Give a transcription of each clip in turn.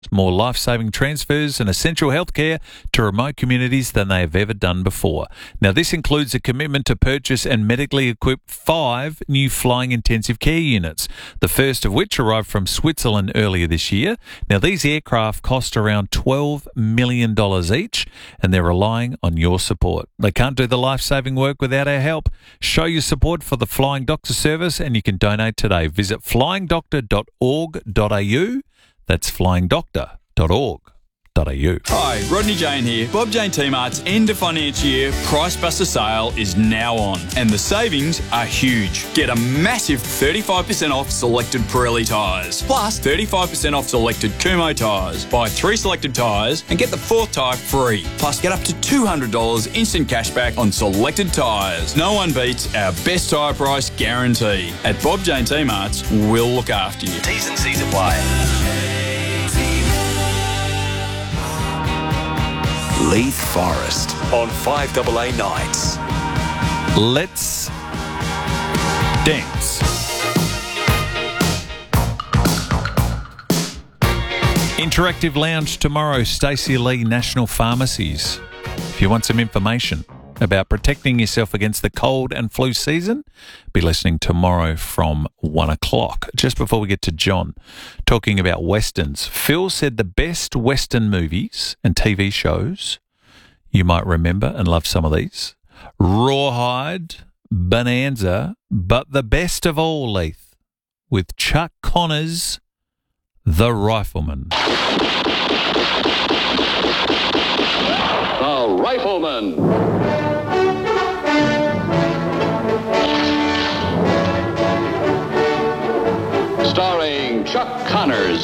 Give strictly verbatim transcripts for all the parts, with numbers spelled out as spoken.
more life-saving transfers and essential healthcare to remote communities than they have ever done before. Now, this includes a commitment to purchase and medically equip five new flying intensive care units, the first of which arrived from Switzerland earlier this year. Now, these aircraft cost around twelve million dollars each, and they're relying on your support. They can't do the life-saving work without our help. Show your support for the Flying Doctor service, and you can donate today. Visit flying doctor dot org dot a u. That's flying doctor dot org dot a u. Hi, Rodney Jane here. Bob Jane T-Mart's end of financial year Price Buster sale is now on, and the savings are huge. Get a massive thirty-five percent off selected Pirelli tyres, plus thirty-five percent off selected Kumho tyres. Buy three selected tyres and get the fourth tyre free. Plus, get up to two hundred dollars instant cashback on selected tyres. No one beats our best tyre price guarantee. At Bob Jane T-Mart's, we'll look after you. T's and C's apply. Leith Forest on five A A nights. Let's dance. Interactive Lounge tomorrow, Stacey Lee National Pharmacies. If you want some information about protecting yourself against the cold and flu season, be listening tomorrow from one o'clock. Just before we get to John, talking about Westerns, Phil said the best Western movies and T V shows, you might remember and love some of these, Rawhide, Bonanza, but the best of all, Leith, with Chuck Connors, The Rifleman. The Rifleman. Starring Chuck Connors.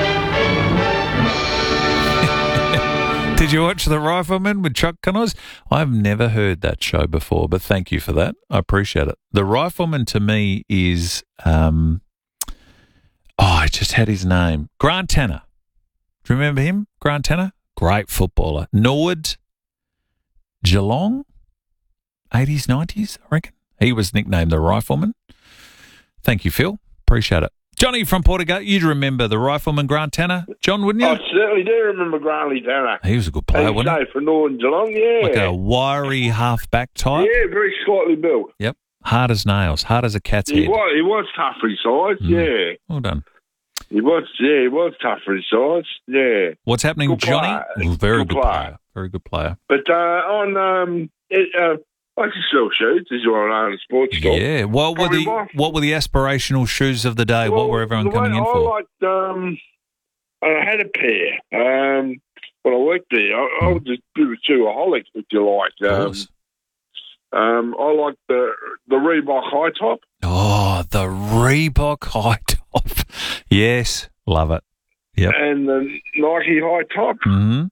Did you watch The Rifleman with Chuck Connors? I've never heard that show before, but thank you for that. I appreciate it. The Rifleman to me is, um, oh, I just had his name. Grant Tanner. Do you remember him? Grant Tanner? Great footballer. Norwood, Geelong, eighties, nineties, I reckon. He was nicknamed The Rifleman. Thank you, Phil. Appreciate it. Johnny from Portugal, you'd remember The Rifleman, Grant Tanner. John, wouldn't you? I certainly do remember Grantley Tanner. He was a good player, He's wasn't he? for Northern Geelong, yeah. Like a wiry half-back type. Yeah, very slightly built. Yep. Hard as nails. Hard as a cat's He head. was, he was tough for his size, Mm. yeah. Well done. He was, yeah, he was tough for his size, yeah. What's happening, Good Johnny? player. Well, very Good good, player. player. Very good player. But uh, on, um, it, uh, I just sell shoes, as you want to know, in a sports store. Yeah. What were Probably the my- What were the aspirational shoes of the day? Well, what were everyone the coming way in I for? liked, um, I had a pair. Um, when I worked there, I, I was just a bit of a shoeaholic, if you like. Of Um, course. um, I liked the the Reebok high top. Oh, the Reebok high top. Yes. Love it. Yep. And the Nike high top. hmm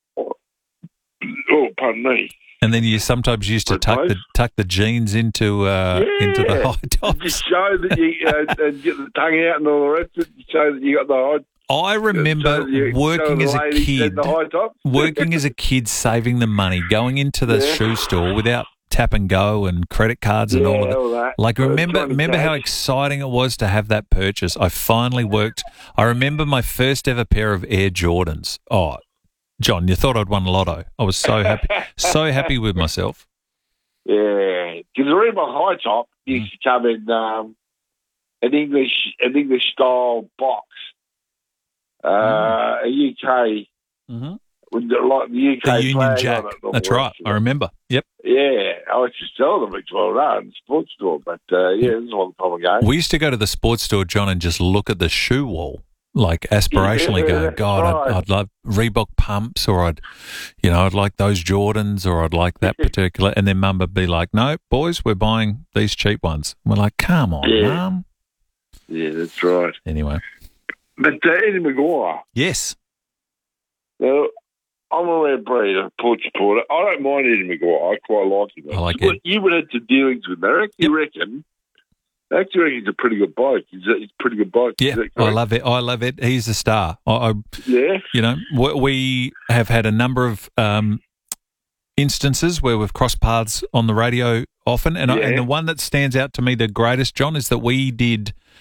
Oh, pardon me. And then you sometimes used to tuck the tuck the jeans into uh, Yeah. into the high tops. Just show that you uh, and get the tongue out and all the rest of it. Show that you got the high. I remember show that you- working show as the a ladies kid, and the high top. working as a kid, saving the money, going into the Yeah. shoe store without tap and go and credit cards and Yeah, all of that. all that. Like, Uh, remember, trying to remember how catch. exciting it was to have that purchase. I finally worked. I remember my first ever pair of Air Jordans. Oh, John, you thought I'd won lotto. I was so happy, so happy with myself. Yeah, because the Reebok high top used to come in um, an English an English style box. Uh, A U K, Mm-hmm. with the, like the U K The Union flag Jack. on it, That's or right. whatever. I remember. Yep. Yeah, I used to sell them at twelve run sports store, but uh, yeah, this is a long time ago. We used to go to the sports store, John, and just look at the shoe wall, like aspirationally Yeah, go, that's God, right. I'd, I'd love Reebok pumps, or I'd, you know, I'd like those Jordans, or I'd like that particular. And then Mum would be like, no, boys, we're buying these cheap ones. We're like, come on, Yeah. Mum. Yeah, that's right. Anyway. But uh, Eddie Maguire, Yes. now, I'm a red breed, a Port supporter. I don't mind Eddie Maguire. I quite like him. I like you, Ed. you would have some dealings with Merrick, you reckon? I actually reckon he's a pretty good bloke. He's a, he's a pretty good bloke. Yeah, Is that I correct? love it. I love it. He's a star. I, I Yeah. you know, we, we have had a number of um, instances where we've crossed paths on the radio often, and, I, and Yeah. the one that stands out to me the greatest, John, is that we did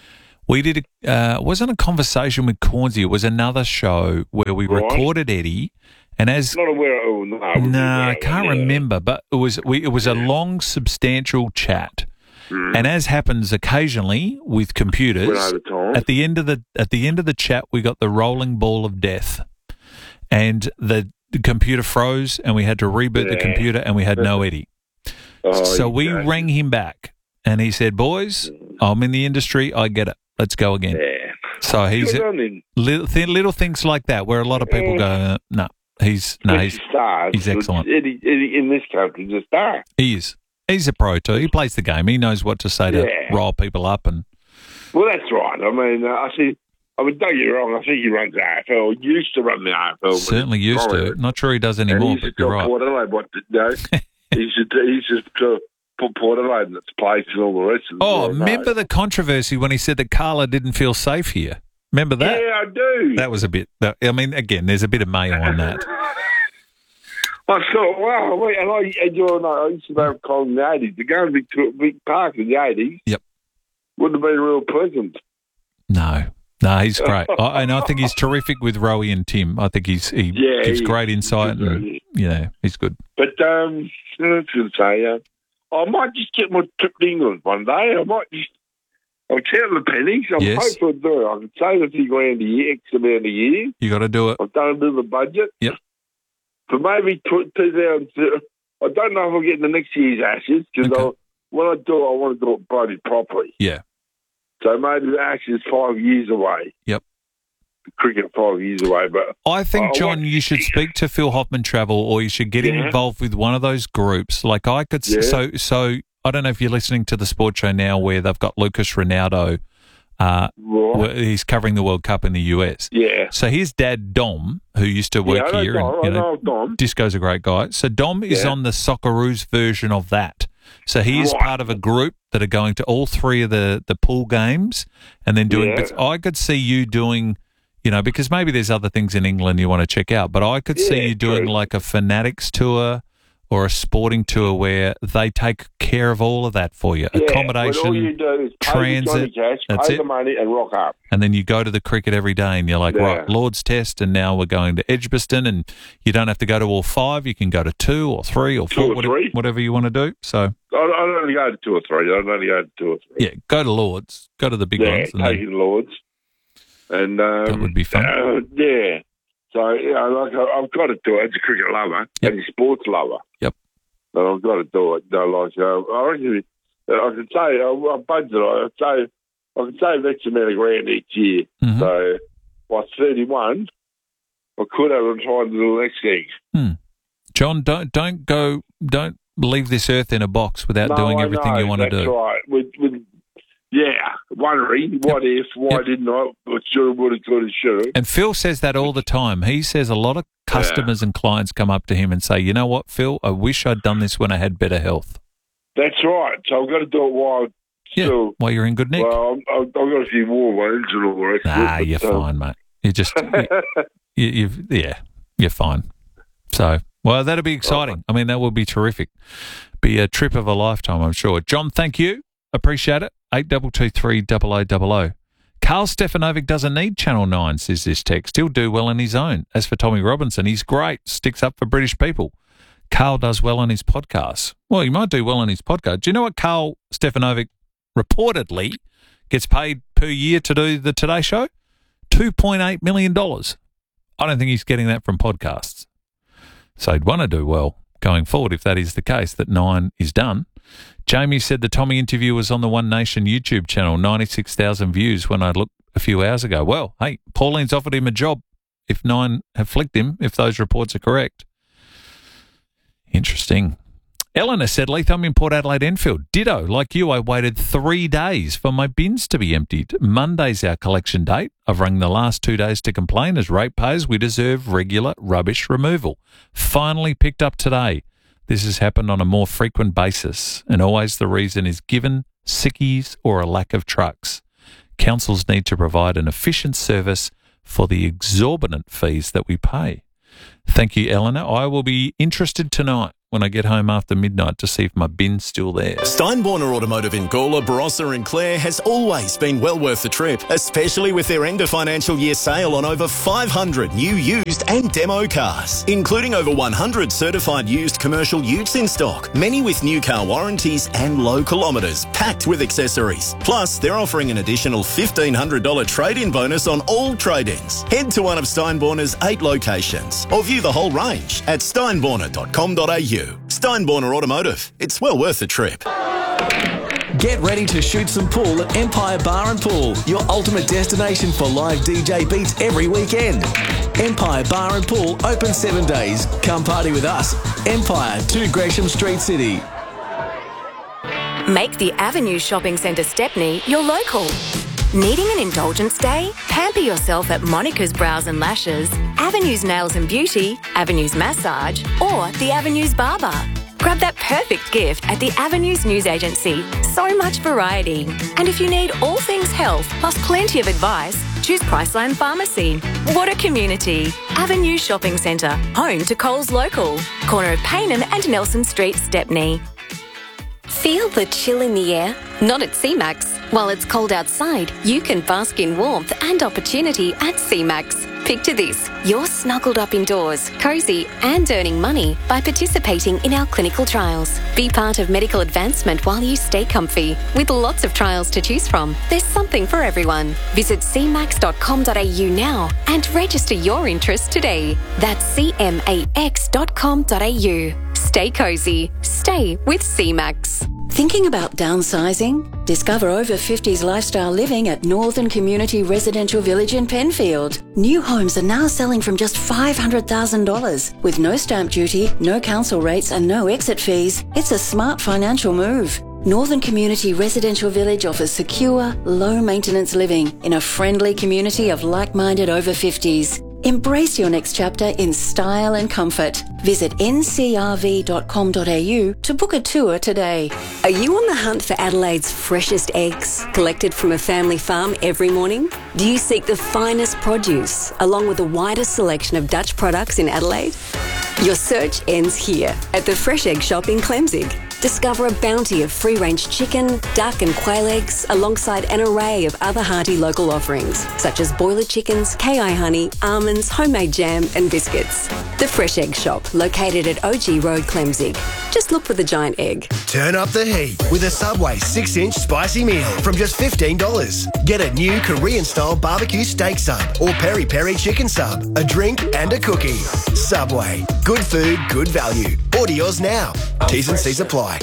We did, a, uh, it wasn't a conversation with Cornsey. It was another show where we Right. recorded Eddie, and as Not aware. Oh no. no, I yeah, can't yeah. remember, but it was we, it was a long, substantial chat. Mm. And as happens occasionally with computers, Went over time. at the end of the at the end of the chat, we got the rolling ball of death, and the, the computer froze, and we had to reboot the Yeah. computer, and we had no Eddie. Oh, so we okay. rang him back, and he said, "Boys, I'm in the industry. I get it. Let's go again." Yeah. So he's Good on him. little, th- little things like that where a lot of people go, uh, "No, he's no, he's stars. he's excellent. Eddie, Eddie in this country, he's a star. he is he's a pro too. He plays the game. He knows what to say to Yeah. rile people up, and Well, that's right. I mean, uh, I see. I mean, don't get me wrong. I think he runs the A F L. Used to run the A F L. certainly used to. Not sure he does anymore, And he but used to you're tell right. Port Adelaide what to do. he used to. He used to to put Port Adelaide in its place and all the rest of it. Oh, Yeah, no. remember the controversy when he said that Carla didn't feel safe here? Remember that? Yeah, I do. That was a bit. that- I mean, again, there's a bit of mayo on that. I thought, wow, wait, and I, and you know, I used to know Colin in the eighties. To go to Victoria, Vic Park in the eighties Yep. wouldn't have been real pleasant. No, no, he's great, I, and I think he's terrific with Rowie and Tim. I think he's he Yeah, gives he- great insight, he's and good. you know, he's good. But um, I was going to say, uh, I might just get my trip to England one day. I might just, I'll count the pennies. I'm Yes. hopeful to do it. I can save a few grand a year, X amount a year. You got to do it. I've done a bit of a budget. Yep. For maybe two thousand, I don't know if I'll get the next year's Ashes, because Okay. when I do it, I want to do it bloody properly. Yeah. So maybe the Ashes five years away. Yep. Cricket five years away, but I think, I John, want- you should speak to Phil Hoffman Travel, or you should get him Yeah. involved with one of those groups. Like I could, Yeah. so so. I don't know if you're listening to the sports show now, where they've got Lucas Ronaldo. Uh, right. where he's covering the World Cup in the U S. yeah. So his dad Dom, who used to work yeah, I know here, Dom. and you I know, know Dom. Disco's a great guy. So Dom is Yeah. on the Socceroos version of that. So he is Right. part of a group that are going to all three of the, the pool games and then doing Yeah. bits. I could see you doing, you know, because maybe there's other things in England you want to check out, but I could see Yeah, you doing true. like a Fanatics tour or a sporting tour where they take care of all of that for you. Yeah, Accommodation, when all you do is pay transit, the Johnny Cash, that's pay it. the money, and rock up. and then you go to the cricket every day and you're like, Yeah. right, Lord's Test, and now we're going to Edgbaston, and you don't have to go to all five. You can go to two or three or Two four, or whatever, three. whatever you want to do. So, I, I don't only go to two or three. I don't only go to two or three. yeah, go to Lord's, go to the big Yeah, ones. And then, taking Lords. And um, That would be fun. Uh, yeah. So, you know, like I, I've got to do it as a cricket lover Yep. and a sports lover. Yep. And I've got to do it. No, like, uh, I reckon I could say, I, I budget, I say, I could save X amount of grand each year. Mhm. So, by thirty-one, I could have retired to the next gig. John, don't don't go, don't leave this earth in a box without No, doing I everything know, you want to that's do. right. With, with, yeah, wondering, what if, why Yep. didn't I? What should have, would have, could have, should have. And Phil says that all the time. He says a lot of customers and clients come up to him and say, you know what, Phil, I wish I'd done this when I had better health. That's right. So I've got to do it while Yeah, still. while you're in good nick. Well, I'm- I've, I've got a few more ones and all the rest. Nah, of it, you're but, um, fine, mate. You're just, you, you, you've, yeah, you're fine. So, well, that'll be exciting. I mean, that will be terrific. Be a trip of a lifetime, I'm sure. John, thank you. Appreciate it. eight two two three double oh double oh. Carl Stefanovic doesn't need Channel nine, says this text. He'll do well on his own. As for Tommy Robinson, he's great, sticks up for British people. Carl does well on his podcasts. Well, he might do well on his podcast. Do you know what Carl Stefanovic reportedly gets paid per year to do the Today Show? two point eight million dollars. I don't think he's getting that from podcasts. So he'd want to do well going forward if that is the case, that Nine is done. Jamie said the Tommy interview was on the One Nation YouTube channel, ninety-six thousand views when I looked a few hours ago. Well, hey, Pauline's offered him a job if Nine have flicked him, if those reports are correct. Interesting. Eleanor said, Leith, I'm in Port Adelaide Enfield. Ditto. Like you, I waited three days for my bins to be emptied. Monday's our collection date. I've rung the last two days to complain. As ratepayers, we deserve regular rubbish removal. Finally picked up today. This has happened on a more frequent basis, and always the reason is given sickies or a lack of trucks. Councils need to provide an efficient service for the exorbitant fees that we pay. Thank you, Eleanor. I will be interested tonight when I get home after midnight to see if my bin's still there. Steinborner Automotive in Gawler, Barossa and Clare has always been well worth the trip, especially with their end of financial year sale on over five hundred new used and demo cars, including over one hundred certified used commercial utes in stock, many with new car warranties and low kilometres, packed with accessories. Plus, they're offering an additional fifteen hundred dollars trade-in bonus on all trade-ins. Head to one of Steinborner's eight locations or view the whole range at steinborner dot com dot a u. Steinborner Automotive. It's well worth the trip. Get ready to shoot some pool at Empire Bar and Pool, your ultimate destination for live D J beats every weekend. Empire Bar and Pool open seven days. Come party with us. Empire, two Gresham Street, City. Make the Avenue Shopping Centre Stepney your local. Needing an indulgence day? Pamper yourself at Monica's Brows and Lashes, Avenue's Nails and Beauty, Avenue's Massage, or the Avenue's Barber. Grab that perfect gift at the Avenues News Agency. So much variety. And if you need all things health, plus plenty of advice, choose Priceline Pharmacy. What a community. Avenue Shopping Centre, home to Coles Local. Corner of Paynen and Nelson Street, Stepney. Feel the chill in the air? Not at C MAX. While it's cold outside, you can bask in warmth and opportunity at C MAX. Picture this. You're snuggled up indoors, cosy and earning money by participating in our clinical trials. Be part of medical advancement while you stay comfy. With lots of trials to choose from, there's something for everyone. Visit c max dot com dot a u now and register your interest today. That's c max dot com dot a u. Stay cosy. Stay with C MAX. Thinking about downsizing? Discover over fifties lifestyle living at Northern Community Residential Village in Penfield. New homes are now selling from just five hundred thousand dollars. With no stamp duty, no council rates and no exit fees, it's a smart financial move. Northern Community Residential Village offers secure, low-maintenance living in a friendly community of like-minded over fifties. Embrace your next chapter in style and comfort. Visit n c r v dot com dot a u to book a tour today. Are you on the hunt for Adelaide's freshest eggs, collected from a family farm every morning? Do you seek the finest produce, along with the widest selection of Dutch products in Adelaide? Your search ends here, at the Fresh Egg Shop in Clemzig. Discover a bounty of free-range chicken, duck and quail eggs, alongside an array of other hearty local offerings, such as boiler chickens, K I honey, almonds, homemade jam and biscuits. The Fresh Egg Shop, located at O G Road, Clemzig. Just look for the giant egg. Turn up the heat with a Subway six inch spicy meal from just fifteen dollars. Get a new Korean-style barbecue steak sub or peri-peri chicken sub, a drink and a cookie. Subway. Good food, good value. Order yours now. T's and C's apply.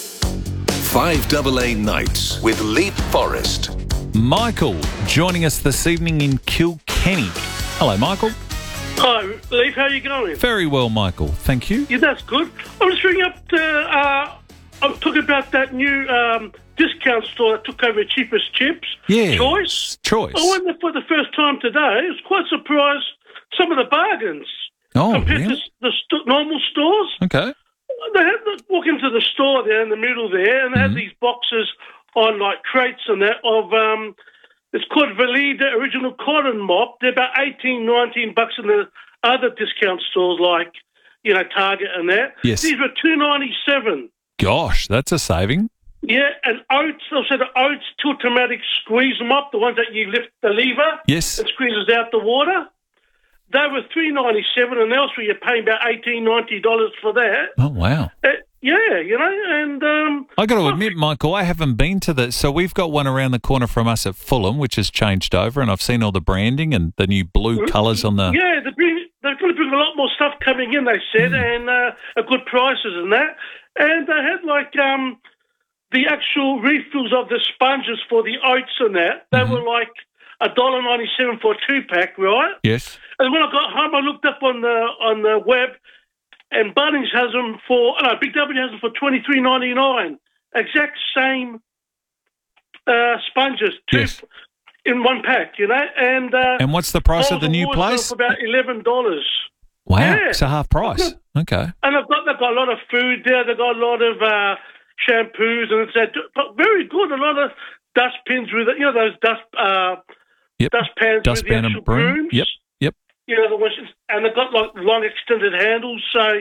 five double A Nights with Leap Forest. Michael joining us this evening in Kilkenny. Hello, Michael. Hi, Leaf. How are you going? Very well, Michael. Thank you. Yeah, that's good. I'm just ringing up to, uh, I'm talking about that new um, discount store that took over Cheapest Chips. Yeah. Choice. Choice. I went there for the first time today. I was quite surprised some of the bargains. Oh, compared really? to the st- normal stores. Okay. They had to walk into the store there in the middle there, and they Mm-hmm. had these boxes on like crates and that of um, it's called Velida Original Cotton Mop. They're about eighteen, nineteen bucks in the other discount stores like you know Target and that. Yes. These were two ninety seven. Gosh, that's a saving. Yeah, and oats. Also the oats tilt-o-matic squeeze mop, the ones that you lift the lever. Yes. And squeezes out the water. They were three ninety seven, and elsewhere you're paying about eighteen, ninety dollars for that. Oh, wow. Uh, yeah, you know, and um, I got to admit, Michael, I haven't been to the. So we've got one around the corner from us at Fulham, which has changed over, and I've seen all the branding and the new blue colours on the. Yeah, they're, bring, they're going to bring a lot more stuff coming in. They said, mm. and uh, at good prices and that. And they had like um, the actual refills of the sponges for the oats and that. They mm-hmm. were like a dollar ninety seven for a two pack, right? Yes. And when I got home, I looked up on the on the web, and Bunnings has them for no, Big W has them for twenty three ninety nine. Exact same uh, sponges, two yes. in one pack, you know. And uh, and what's the price of the new place? For about eleven dollars. Wow, yeah. it's a half price. Okay. And they've got they've got a lot of food there. They've got a lot of uh, shampoos and it's uh, very good. A lot of dustbins with you know those dust uh, yep. dustpans with the actual broom. brooms. Yep. You know, the ones, and they've got like long extended handles, so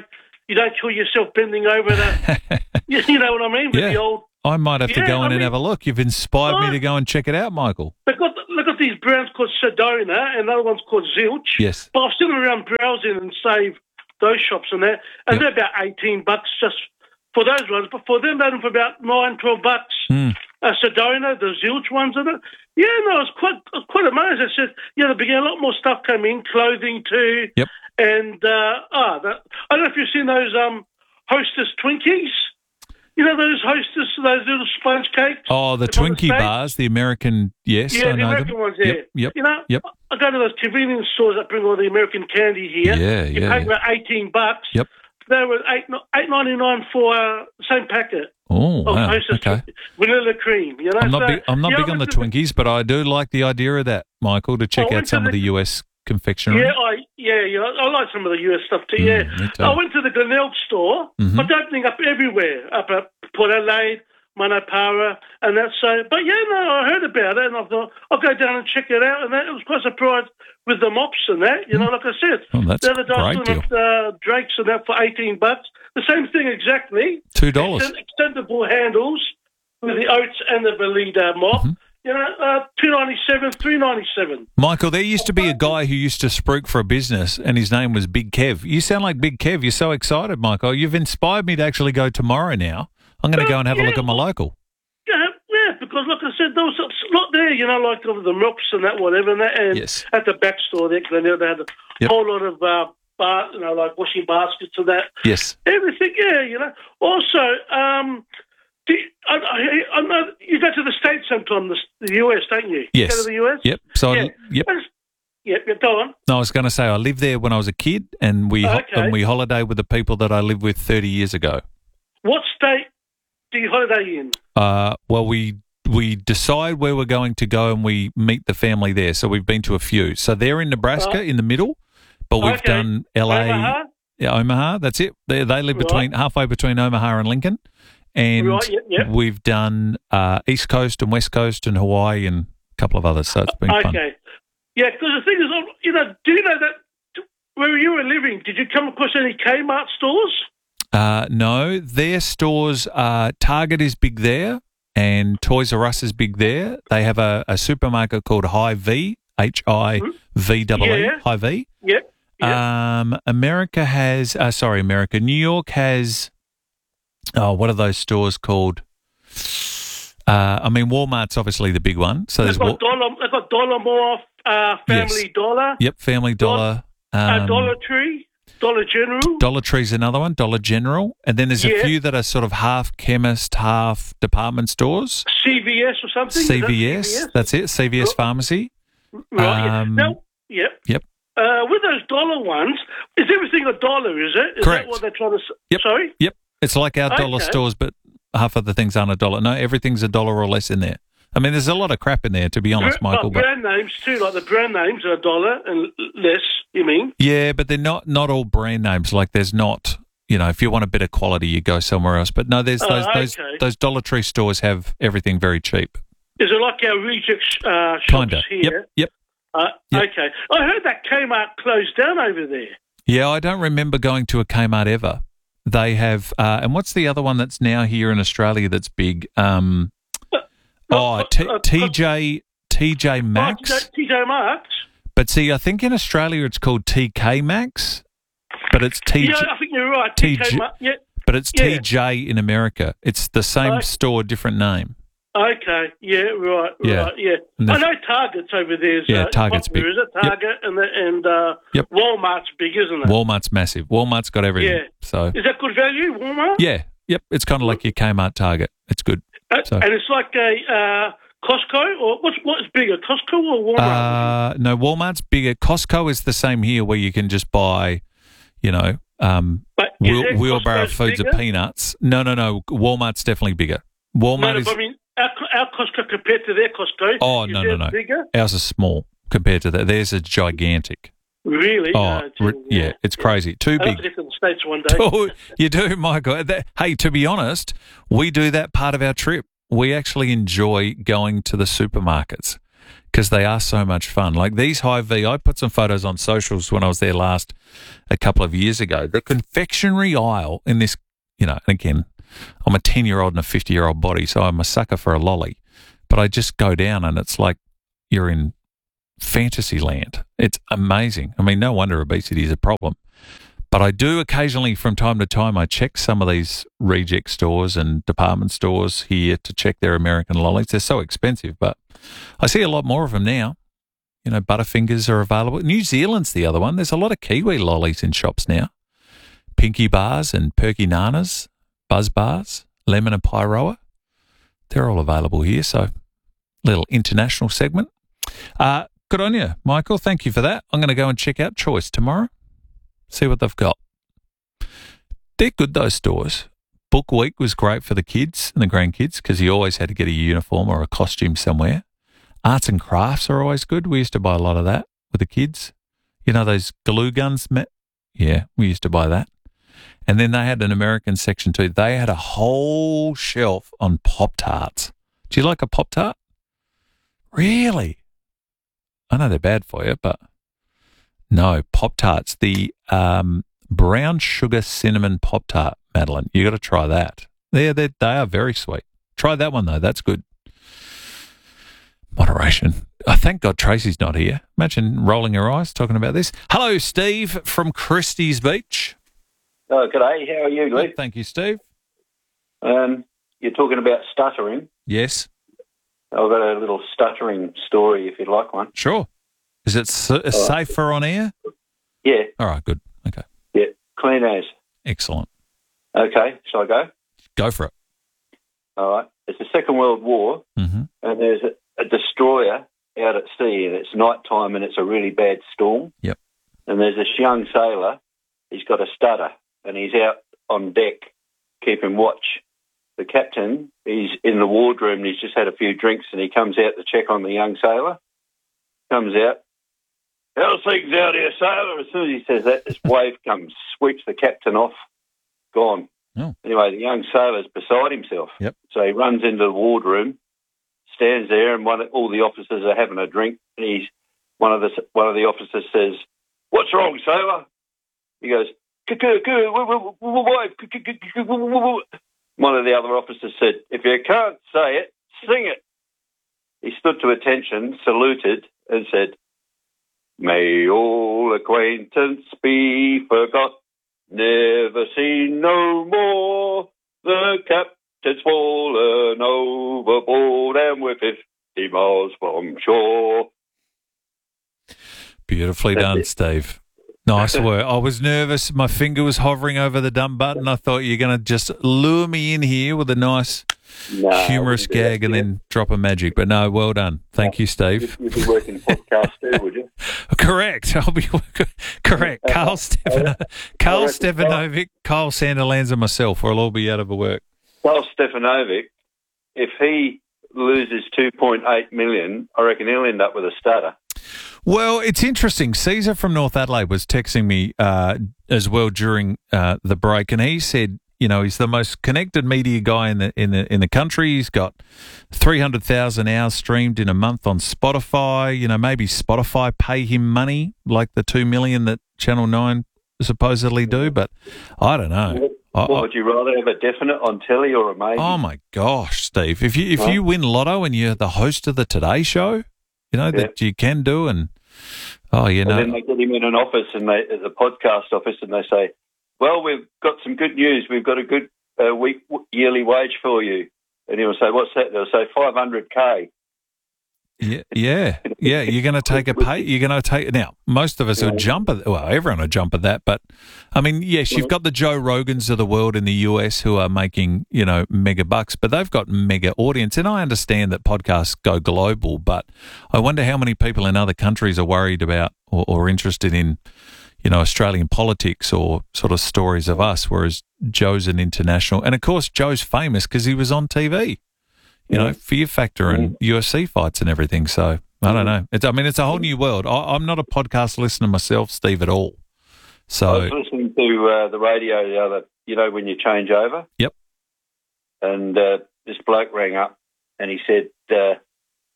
you don't kill yourself bending over the, you, you know what I mean? With Yeah. the old. I might have to Yeah, go in I and mean- have a look. You've inspired Oh. me to go and check it out, Michael. They've got, they've got these brands called Sedona, and another one's called Zilch. Yes. But I've seen them around browsing and save those shops and that, and Yep. they're about eighteen bucks just for those ones. But for them, they're for about nine, twelve bucks. Mm. Uh, Sedona, the Zilch ones, and it. Yeah, no, I was quite, I was quite amazed. I said, yeah, the beginning, a lot more stuff came in, clothing too. Yep. And uh, ah, that, I don't know if you've seen those um, Hostess Twinkies. You know those Hostess, those little sponge cakes. Oh, the They're from Twinkie States? bars, the American, yes, Yeah, I the know American them. ones, yeah. Yep, yep, You know, yep. I go to those convenience stores that bring all the American candy here. Yeah, you yeah, pay yeah. about eighteen bucks. Yep. They were eight eight ninety nine for uh, the same packet. Oh, of wow, Hostess okay. vanilla cream. You know, I'm not so, big, I'm not yeah, big I on the went to Twinkies, but I do like the idea of that, Michael, to check I went out to some of the- the U S confectionery. Yeah, I yeah, yeah, I like some of the U S stuff too. yeah, Mm, me too. I went to the Glenelg store, Mhm. but they're opening up everywhere, up at Port Adelaide, Manapara, and that's so. But yeah, no, I heard about it, and I thought I'll go down and check it out. And that, I was quite surprised with the mops and that. You know, like I said, Oh, that's the other day I great saw them at uh, Drake's and that for eighteen bucks. The same thing exactly. Two dollars. Extend- Extendable handles with the oats and the Belida mop. Mm-hmm. You know, uh, two ninety seven, three ninety seven. Michael, there used to be a guy who used to spruik for a business, and his name was Big Kev. You sound like Big Kev. You're so excited, Michael. You've inspired me to actually go tomorrow now. I'm going to go and have a look at my local. Yeah, yeah, because like I said, there was a lot there, you know, like of the mops and that, whatever, and that, and Yes. at the back store there, they had a Yep. whole lot of, uh, bar, you know, like washing baskets and that. Yes. Everything, yeah, you know. Also, um, do you, I, I, I know you go to the States sometime, the, the U S, don't you? Yes. You go to the U S? Yep. So, yeah. I, yep. Yep, yeah, go on. No, I was going to say I lived there when I was a kid, and we ho- Okay. and we holiday with the people that I lived with thirty years ago. What state do you holiday in? Uh, well, we we decide where we're going to go, and we meet the family there. So we've been to a few. So they're in Nebraska, Oh. in the middle, but we've Okay. done L A, Omaha? yeah, Omaha. That's it. They they live between halfway between Omaha and Lincoln, and Right, yep, yep. we've done uh, East Coast and West Coast and Hawaii and a couple of others. So it's been fun. Okay. Yeah, because the thing is, you know, do you know that where you were living, did you come across any Kmart stores? Uh, no, their stores, uh, Target is big there and Toys R Us is big there. They have a, a supermarket called Hy-Vee, H I V E E, Yeah. Hy-Vee. Yep. Um, America has, uh, sorry, America, New York has, oh, what are those stores called? Uh, I mean, Walmart's obviously the big one. So They've there's, got Dollar, they've got Dollar More, uh, Family Yes. Dollar, yep, Family Dollar. uh, Um, Dollar Tree, Dollar General. Dollar Tree's another one, Dollar General. And then there's a Yeah. few that are sort of half chemist, half department stores. C V S or something? Is that C V S, that's it, C V S Pharmacy. Right. yeah. Um, Now, yep. Yep. Uh, with those dollar ones, is everything a dollar, is it? Is Correct. that what they're trying to say? Yep. Sorry? Yep. It's like our dollar Okay. stores, but half of the things aren't a dollar. No, everything's a dollar or less in there. I mean, there's a lot of crap in there, to be honest, Bra- Michael. like But brand names too, like the brand names are a dollar and less, you mean? yeah, but they're not not all brand names. Like there's not, you know, if you want a better quality, you go somewhere else. But no, there's Oh, those those okay. those Dollar Tree stores have everything very cheap. Is it like our reject uh, shops Kinda. here? Yep. Yep. Uh, Yep. Okay. I heard that Kmart closed down over there. Yeah, I don't remember going to a Kmart ever. They have, uh, and what's the other one that's now here in Australia that's big? Um, oh, T- TJ T J Maxx. Oh, T J Maxx? But see, I think in Australia it's called T K Maxx, but it's T J. Yeah, I think you're right. T J T K Maxx. Yeah. But it's Yeah. T J in America. It's the same Okay. store, different name. Okay. Yeah. Right. Yeah. Right. Yeah. And I the- know Target's over there. Yeah, Target's popular, big. Is it Target and the, and uh, Yep. Walmart's big, isn't it? Walmart's massive. Walmart's got everything. Yeah. So Is that good value, Walmart? yeah, yep. It's kind of like your Kmart Target. It's good. Uh, So. And it's like a uh, Costco, or what's what's bigger, Costco or Walmart? Uh, no, Walmart's bigger. Costco is the same here, where you can just buy, you know, um, But is wheel, it wheelbarrow Costco's foods bigger? of peanuts. No, no, no. Walmart's definitely bigger. Walmart no, no, is. but I mean, our, our Costco compared to their Costco. Oh is no, no, theirs no. Bigger? Ours is small compared to that. Theirs is gigantic. Really? Oh, No, re- yeah, it's crazy. Too I'll have big. to get to the States one day. Oh, you do, Michael. That, hey, to be honest, we do that part of our trip. We actually enjoy going to the supermarkets because they are so much fun. Like these Hy-Vee, I put some photos on socials when I was there last. a couple of years ago. The confectionery aisle in this, you know, and again, I'm a ten-year-old in a fifty-year-old body, so I'm a sucker for a lolly. But I just go down and it's like you're in fantasy land. It's amazing. I mean, no wonder obesity is a problem. But I do occasionally, from time to time, I check some of these reject stores and department stores here to check their American lollies. They're so expensive, but I see a lot more of them now. You know, Butterfingers are available. New Zealand's the other one. There's a lot of Kiwi lollies in shops now. Pinky Bars and Perky Nanas, Buzz Bars, Lemon and Pyroa. They're all available here, so little international segment. Uh, good on you, Michael. Thank you for that. I'm going to go and check out Choice tomorrow. See what they've got. They're good, those stores. Book Week was great for the kids and the grandkids because you always had to get a uniform or a costume somewhere. Arts and crafts are always good. We used to buy a lot of that with the kids. You know those glue guns? Yeah, we used to buy that. And then they had an American section too. They had a whole shelf on Pop-Tarts. Do you like a Pop-Tart? Really? I know they're bad for you, but... No, Pop-Tarts, the um, brown sugar cinnamon Pop-Tart, Madeline. You got to try that. They're, they're, they are very sweet. Try that one, though. That's good. Moderation. Oh, thank God Tracy's not here. Imagine rolling her eyes talking about this. Hello, Steve from Christie's Beach. Oh, g'day. How are you, Lee? Good, thank you, Steve. Um, you're talking about stuttering. Yes. I've got a little stuttering story if you'd like one. Sure. Is it s- oh. safe for on air? Yeah. All right, good. Okay. Yeah, clean as. Excellent. Okay, shall I go? Go for it. All right. It's the Second World War, mm-hmm. and there's a, a destroyer out at sea, and it's night time, and it's a really bad storm. Yep. And there's this young sailor. He's got a stutter, and he's out on deck keeping watch. The captain, he's in the wardroom, and he's just had a few drinks, and he comes out to check on the young sailor. Comes out. How's things out here, sailor? As soon as he says that, this wave comes, sweeps the captain off, gone. Oh. Anyway, the young sailor's beside himself. Yep. So he runs into the wardroom, stands there, and one, all the officers are having a drink. And he's one of the one of the officers says, "What's wrong, sailor?" He goes, "Wave." One of the other officers said, "If you can't say it, sing it." He stood to attention, saluted, and said, "May all acquaintance be forgot, never seen no more. The captain's fallen overboard, and we're fifty miles from shore." Beautifully That's done, it. Steve. Nice work. I was nervous. My finger was hovering over the dumb button. I thought you're going to just lure me in here with a nice No, humorous gag and then drop a magic. But no, well done. Thank you, Steve. You'd be working podcast too, would you? Correct. I'll be correct. Carl Stefano, Carl Stefanovic, Kyle Sanderlands, and myself will all be out of work. Carl Stefanovic, if he loses two point eight million, I reckon he'll end up with a stutter. Well, it's interesting. Caesar from North Adelaide was texting me uh, as well during uh, the break, and he said, you know, he's the most connected media guy in the in the in the country. He's got three hundred thousand hours streamed in a month on Spotify. You know, maybe Spotify pay him money like the two million that Channel Nine supposedly do, but I don't know. What, I, would you rather have a definite on telly or a maybe? Oh my gosh, Steve! If you if Huh? you win Lotto and you're the host of the Today Show, you know Yeah. that you can do, and oh, you And know, then they get him in an office, and they, at the podcast office, and they say, "Well, we've got some good news. We've got a good uh, week yearly wage for you." And he'll say, "What's that?" They'll say, five hundred K. Yeah, yeah, yeah. You're going to take a pay. You're going to take now. Most of us will jump at. Well, everyone will jump at that. But I mean, yes, you've got the Joe Rogans of the world in the U S who are making you know mega bucks, but they've got mega audience. And I understand that podcasts go global, but I wonder how many people in other countries are worried about or, or interested in you know Australian politics or sort of stories of us, whereas Joe's an international. And of course, Joe's famous because he was on T V. You know, Fear Factor and U F C fights and everything. So I don't know. It's, I mean, it's a whole new world. I, I'm not a podcast listener myself, Steve, at all. So I was listening to uh, the radio the other, you know, when you change over. Yep. And uh, this bloke rang up, and he said, uh,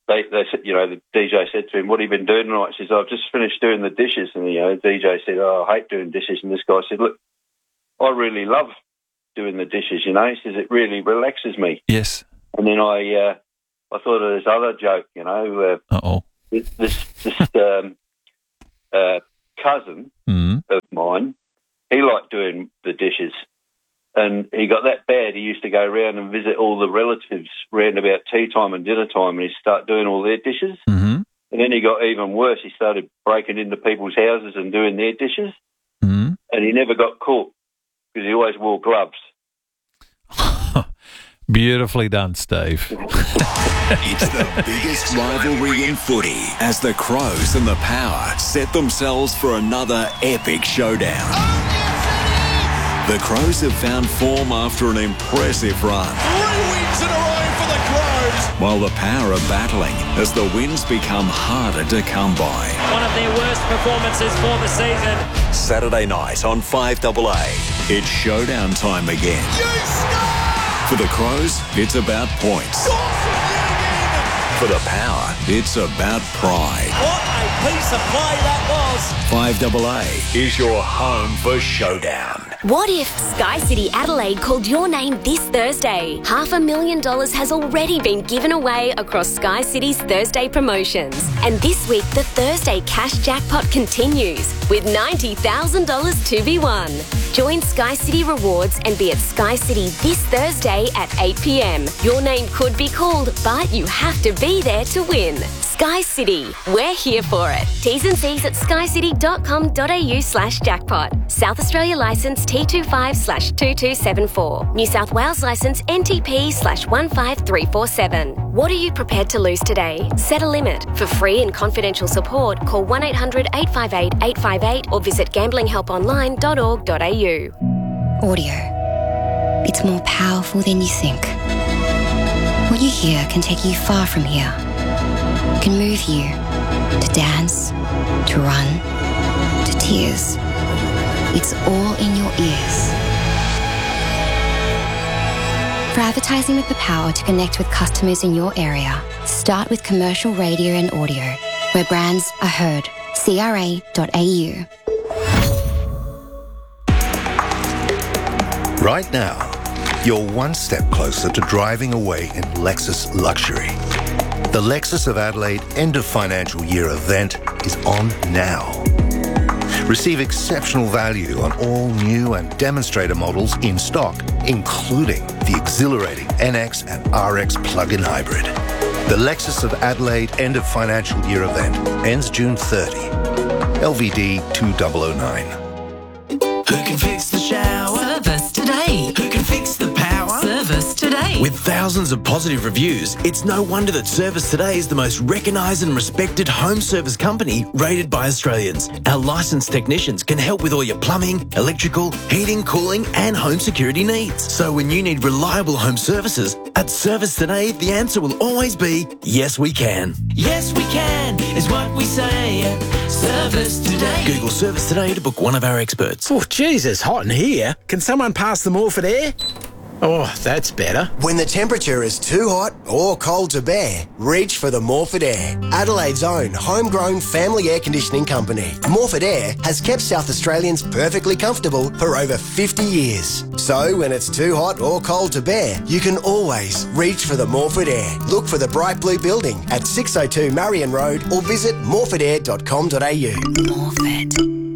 they, they said, you know, the D J said to him, "What have you been doing tonight?" He says, "I've just finished doing the dishes." And, you know, the D J said, "Oh, I hate doing dishes." And this guy said, "Look, I really love doing the dishes, you know." He says, "It really relaxes me." Yes. And then I uh, I thought of this other joke, you know. Uh Uh-oh. This, this, this um, uh, cousin mm. of mine, he liked doing the dishes. And he got that bad, he used to go around and visit all the relatives round about tea time and dinner time, and he'd start doing all their dishes. Mm-hmm. And then he got even worse. He started breaking into people's houses and doing their dishes. Mm-hmm. And he never got caught because he always wore gloves. Beautifully done, Steve. It's the biggest rivalry in footy as the Crows and the Power set themselves for another epic showdown. The Crows have found form after an impressive run, Three wins in a row for the Crows. while the Power are battling as the wins become harder to come by. One of their worst performances for the season. Saturday night on five A A, it's showdown time again. For the Crows, it's about points. For the Power, it's about pride. What a piece of play that was. five A A is your home for showdown. What if Sky City Adelaide called your name this Thursday? Half a million dollars has already been given away across Sky City's Thursday promotions. And this week, the Thursday cash jackpot continues with ninety thousand dollars to be won. Join Sky City Rewards and be at Sky City this Thursday at eight p m. Your name could be called, but you have to be there to win. Sky City, we're here for it. T's and C's at skycity.com.au slash jackpot. South Australia licence T twenty-five slash two two seven four. New South Wales licence N T P slash one five three four seven. What are you prepared to lose today? Set a limit. For free and confidential support, call one eight hundred eight five eight eight five eight or visit gambling help online dot org dot a u. Audio. It's more powerful than you think. What you hear can take you far from here. It can move you to dance, to run, to tears. It's all in your ears. For advertising with the power to connect with customers in your area, start with commercial radio and audio, where brands are heard. C R A dot A U. Right now, you're one step closer to driving away in Lexus luxury. The Lexus of Adelaide End of Financial Year event is on now. Receive exceptional value on all new and demonstrator models in stock, including the exhilarating N X and R X plug-in hybrid. The Lexus of Adelaide End of Financial Year event ends June thirtieth. L V D two thousand nine. Who can fix the shower? Service today. Who can fix the power? Service today. With thousands of positive reviews, it's no wonder that Service Today is the most recognised and respected home service company rated by Australians. Our licensed technicians can help with all your plumbing, electrical, heating, cooling and home security needs. So when you need reliable home services, at Service Today, the answer will always be, yes we can. Yes, we can, is what we say. Service Today. Google Service Today to book one of our experts. Oh, Jesus, hot in here. Can someone pass the Morford air? Oh, that's better. When the temperature is too hot or cold to bear, reach for the Morford Air, Adelaide's own homegrown family air conditioning company. Morford Air has kept South Australians perfectly comfortable for over fifty years. So when it's too hot or cold to bear, you can always reach for the Morford Air. Look for the bright blue building at six oh two Marion Road or visit morford air dot com dot a u. Morford.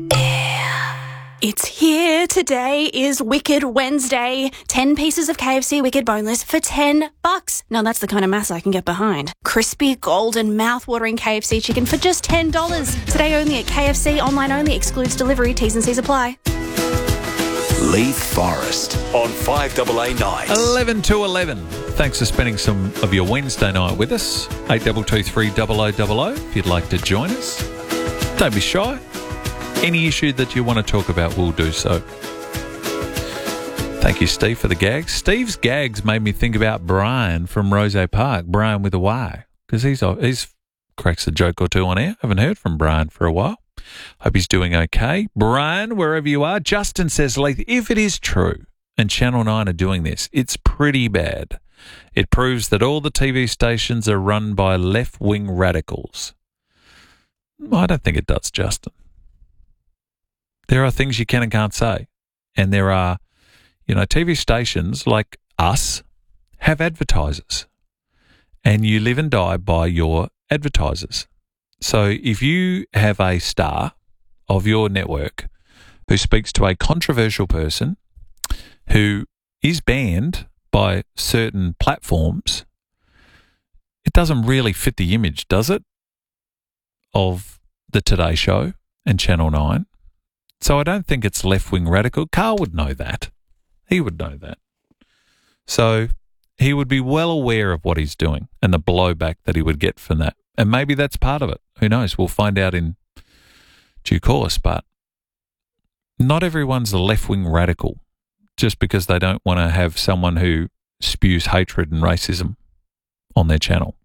It's here. Today is Wicked Wednesday. ten pieces of K F C Wicked Boneless for ten bucks. Now that's the kind of mass I can get behind. Crispy, golden, mouth-watering K F C chicken for just ten dollars. Today only at K F C, online only, excludes delivery, T's and C's apply. Leith Forest on five A A nights. eleven to eleven. Thanks for spending some of your Wednesday night with us. eight two two three double oh double oh if you'd like to join us. Don't be shy. Any issue that you want to talk about, we'll do so. Thank you, Steve, for the gags. Steve's gags made me think about Brian from Rose Park, Brian with a Y, because he's he's cracks a joke or two on air. Haven't heard from Brian for a while. Hope he's doing okay. Brian, wherever you are. Justin says, Leith, if it is true, and Channel nine are doing this, it's pretty bad. It proves that all the T V stations are run by left-wing radicals. I don't think it does, Justin. There are things you can and can't say. And there are, you know, T V stations like us have advertisers. And you live and die by your advertisers. So if you have a star of your network who speaks to a controversial person who is banned by certain platforms, it doesn't really fit the image, does it, of the Today Show and Channel nine? So I don't think it's left-wing radical. Carl would know that. He would know that. So he would be well aware of what he's doing and the blowback that he would get from that. And maybe that's part of it. Who knows? We'll find out in due course. But not everyone's a left-wing radical just because they don't want to have someone who spews hatred and racism on their channel.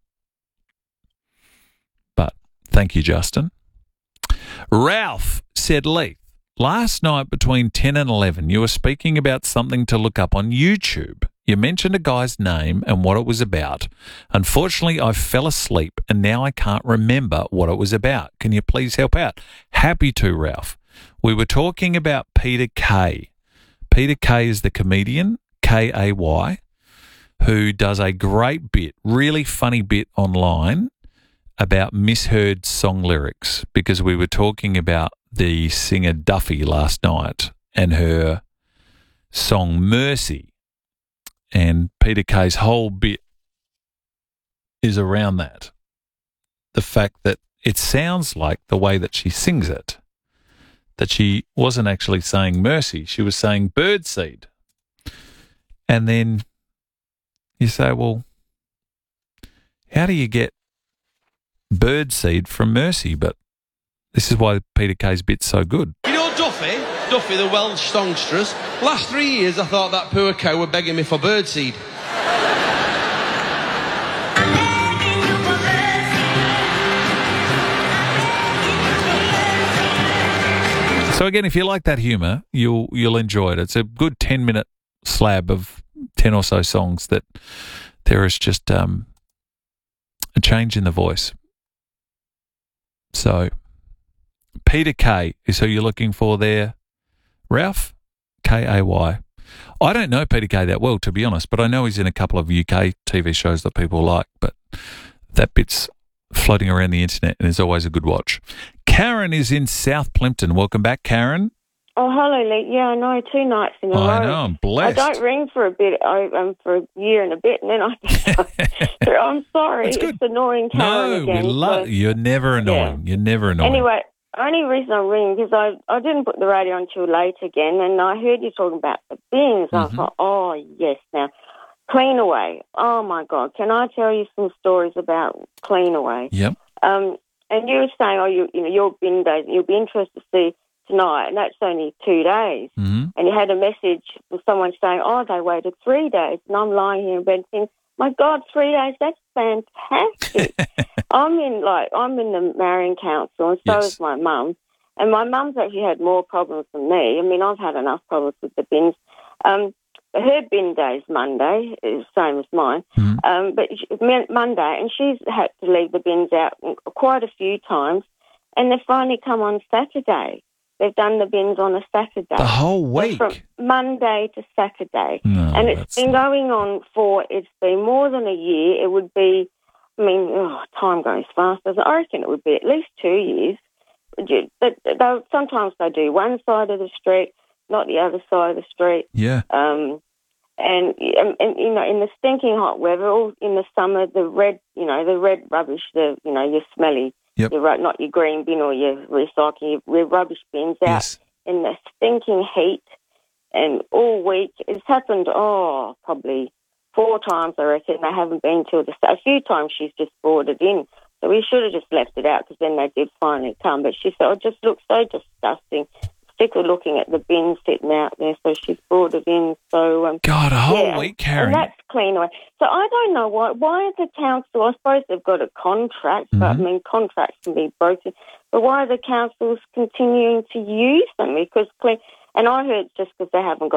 But thank you, Justin. Ralph said, Leith, last night between ten and eleven, you were speaking about something to look up on YouTube. You mentioned a guy's name and what it was about. Unfortunately, I fell asleep and now I can't remember what it was about. Can you please help out? Happy to, Ralph. We were talking about Peter Kay. Peter Kay is the comedian, K A Y, who does a great bit, really funny bit online about misheard song lyrics, because we were talking about the singer Duffy last night and her song Mercy. And Peter Kay's whole bit is around that. The fact that it sounds like the way that she sings it, that she wasn't actually saying mercy, she was saying birdseed. And then you say, well, how do you get birdseed from mercy? But this is why Peter Kay's bit's so good. You know Duffy? Duffy, the Welsh songstress. Last three years, I thought that poor cow were begging me for birdseed. So again, if you like that humour, you'll you'll enjoy it. It's a good ten minute slab of ten or so songs that there is just um, a change in the voice. So Peter Kay is who you're looking for there. Ralph, K A Y. I don't know Peter Kay that well, to be honest, but I know he's in a couple of U K T V shows that people like, but that bit's floating around the internet and is always a good watch. Karen is in South Plympton. Welcome back, Karen. Oh, hello, Lee. Yeah, I know, two nights in a row. I know, I'm blessed. I don't ring for a bit, I, um, for a year and a bit, and then I so I'm sorry. It's good. It's annoying Karen No, again. we love so- you're never annoying. You're never annoying. Anyway, only reason I'm ringing because I, I didn't put the radio on till late again, and I heard you talking about the bins. I Mhm. thought, oh, yes, now, Clean Away. Oh, my God. Can I tell you some stories about Clean Away? Yep. Um, and you were saying, oh, you, you know, your bin days, you'll be interested to see tonight, and that's only two days. Mm-hmm. And you had a message from someone saying, oh, they waited three days. And I'm lying here in bed thinking, my God, three days, that's fantastic. I'm in, like, I'm in the Marion Council, and so Yes. is my mum. And my mum's actually had more problems than me. I mean, I've had enough problems with the bins. Um, her bin day's Monday, is the same as mine. Mm-hmm. Um, but she, Monday, and she's had to leave the bins out quite a few times. And they've finally come on Saturday. They've done the bins on a Saturday. The whole So week? from Monday to Saturday. No, and it's that's been going on for, it's been more than a year. It would be, I mean, oh, time goes fast. doesn't it? I reckon it would be at least two years. But they, sometimes they do one side of the street, not the other side of the street. Yeah. Um, and, and, and, you know, in the stinking hot weather, all in the summer, the red, you know, the red rubbish, the, you know, your smelly, Yep. your, ru- not your green bin or your recycling, your, your rubbish bins out Yes. in the stinking heat. And all week, it's happened, oh, probably four times, I reckon. They haven't been till the, a few times she's just brought it in. So we should have just left it out because then they did finally come. But she said, oh, it just looks so disgusting. Sick of looking at the bin sitting out there, so she's brought it in. So um, God, a whole yeah, week, Karen. and that's Clean Away. So I don't know why. Why is the council? I suppose they've got a contract, but I Mhm. mean contracts can be broken. But why are the councils continuing to use them? Because clean, and I heard it's just because they haven't got the